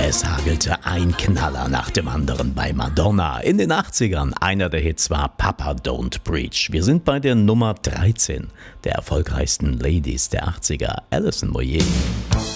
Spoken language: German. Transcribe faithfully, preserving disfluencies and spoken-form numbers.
Es hagelte ein Knaller nach dem anderen bei Madonna. In den achtzigern, einer der Hits war Papa Don't Preach. Wir sind bei der Nummer dreizehn der erfolgreichsten Ladies der achtziger, Alison Moyet.